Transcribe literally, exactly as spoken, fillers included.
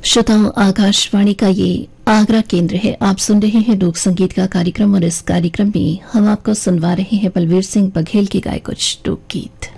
श्रोताओं, आकाशवाणी का ये आगरा केंद्र है। आप सुन रहे हैं लोक संगीत का कार्यक्रम और इस कार्यक्रम में हम आपको सुनवा रहे हैं बलवीर सिंह बघेल के गाए कुछ लोकगीत।